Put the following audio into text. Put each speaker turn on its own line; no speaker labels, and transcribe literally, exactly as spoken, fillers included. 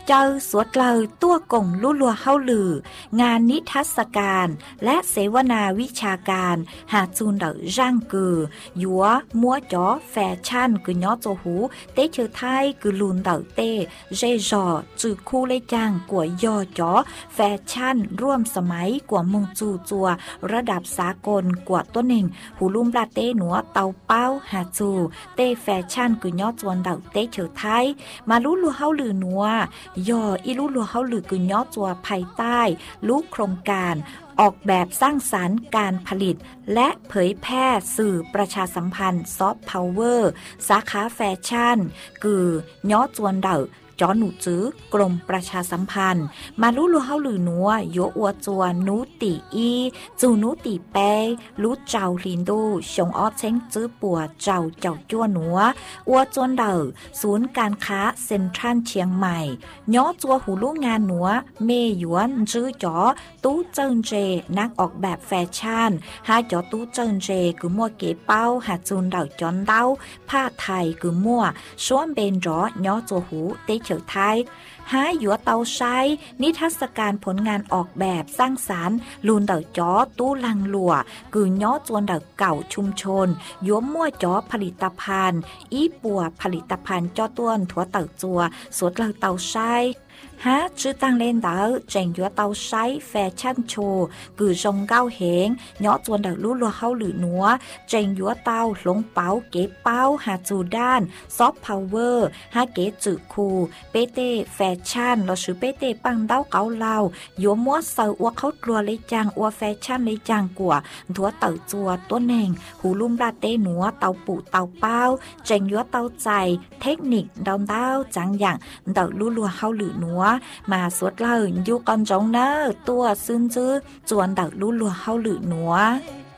เจอสวดเลยตัวกงลุ่ลัวเฮาลืองานนิทรรศการและเสวนาวิชาการหาจูนเดอร่างกือยัวมัวจ๋อแฟชั่นกือย่อโจหูเต้เชอไทยกือลุนเดอเต้เจจอจือคู่เลยจางกว่ายอจ๋อแฟชั่นร่วมสมัยกว่ามงจูจัวระดับสากลกว่าต้นเองหูลุ่มปลาเต้หนัวเตาเป้าหาจูเต้แฟชั่นกือย่อจวนเดอเต้เชอไทยมาลุลัวเฮาลือนัวยออีลุลัวเฮาลือกือย่อจัวภายใต้ลูกโครงการออกแบบสร้างสรรค์การผลิตและเผยแพร่สื่อประชาสัมพันธ์ซอฟต์พาวเวอร์สาขาแฟชั่นกือย่อจวนเดอจอหนูจื้อกรมประชาสัมพันธ์มาลุลัวเฮาลือนัวโยอัวจัวนูตีอีจูนูตีเปรู้เจ้าลินดูชงออเช้งจื้อปัวเจ้าเจ้าจั่วหนัวอัวจวนเดอศูนย์การค้าเซ็นทรัลเชียงใหม่ย่อจัวหูลูกงานหนัวเมหยวนจื้อจ๋อตู้เจิ้งเจนักออกแบบแฟชั่นหาจ๋อตู้เจิ้งเจกือมัวเก๋เป้าหาจูนเดาจอนเต้าผ้าไทยกือมัวช้วนเบนจ๋อย่อจัวหูเตเฉอไทยหาหยัวเตาใช้นิทรรศการผลงานออกแบบสร้างสรรค์ลูนเดาจ๋อตู้ลังหลัวกือย่อจวนเดาเก่าชุมชนยัวมั่วจ๋อผลิตภัณฑ์อีปัวผลิตภัณฑ์จ้อต้วนถั่วเต่าจัวสวดเตาใช้ฮะชื่อตั้งเล่นเดาเจงยัวเตาใช้แฟชั่นโชว์กือจงเก้าเหงย่อจวนเดาลู่ลัวเฮาหรือหนัวเจงยัวเตาหลงเป๋าเก๋เป้าหาจูด้านซอฟต์พาวเวอร์ฮาเก๋จือคูเปเต้แฟชั่นเราชื่อเปเต้ปังเต้าเกาเหลายัวมัวเซออัวเขาตัวเลยจางอัวแฟชั่นเลยจางกว่าถั่วเต่าจัวตัวเน่งหูลุ่มลาเต้หนัวเตาปูเตาเป้าเจงยัวเตาใจเทคนิคดาวเต้าจังอย่างเดาลู่ลัวเฮาหรือหนัวมาสวดเล่าอยู่ก่อนจงเนอตัวซึ้งจื้อจวนเดาลู่ลัวเฮาหรือหนัว